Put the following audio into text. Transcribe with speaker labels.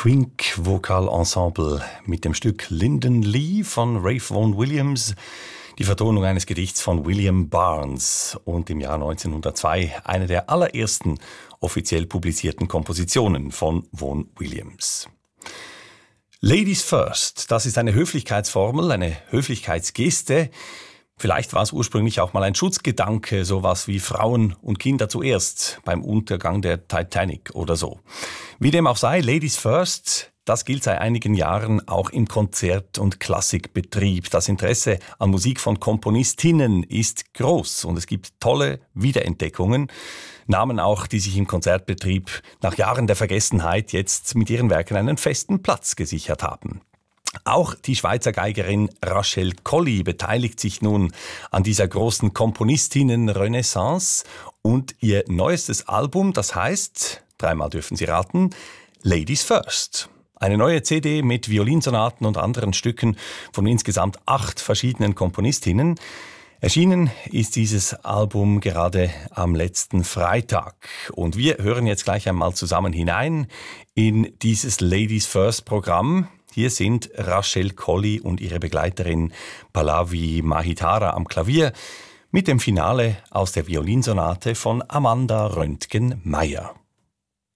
Speaker 1: Twink Vocal Ensemble mit dem Stück Lyndon Lee von Ralph Vaughan Williams, die Vertonung eines Gedichts von William Barnes und im Jahr 1902 eine der allerersten offiziell publizierten Kompositionen von Vaughan Williams. Ladies First, das ist eine Höflichkeitsformel, eine Höflichkeitsgeste. Vielleicht war es ursprünglich auch mal ein Schutzgedanke, sowas wie Frauen und Kinder zuerst beim Untergang der Titanic oder so. Wie dem auch sei, Ladies First, das gilt seit einigen Jahren auch im Konzert- und Klassikbetrieb. Das Interesse an Musik von Komponistinnen ist groß und es gibt tolle Wiederentdeckungen. Namen auch, die sich im Konzertbetrieb nach Jahren der Vergessenheit jetzt mit ihren Werken einen festen Platz gesichert haben. Auch die Schweizer Geigerin Rachel Colley beteiligt sich nun an dieser großen Komponistinnen-Renaissance und ihr neuestes Album, das heißt, dreimal dürfen Sie raten, Ladies First. Eine neue CD mit Violinsonaten und anderen Stücken von insgesamt 8 verschiedenen Komponistinnen. Erschienen ist dieses Album gerade am letzten Freitag. Und wir hören jetzt gleich einmal zusammen hinein in dieses Ladies First Programm. Hier sind Rachel Colley und ihre Begleiterin Pallavi Mahitara am Klavier mit dem Finale aus der Violinsonate von Amanda Röntgen-Meyer.